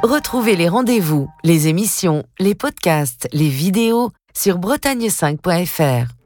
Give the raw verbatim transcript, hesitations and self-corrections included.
Retrouvez les rendez-vous, les émissions, les podcasts, les vidéos sur bretagne cinq point f r.